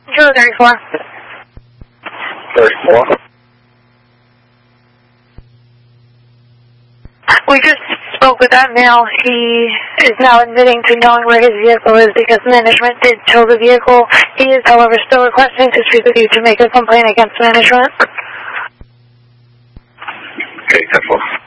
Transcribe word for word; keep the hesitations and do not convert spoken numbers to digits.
Kilo thirty-four. thirty-four. We just spoke with that male. He is now admitting to knowing where his vehicle is because management did tow the vehicle. He is, however, still requesting to speak with you to make a complaint against management. Okay, ten four.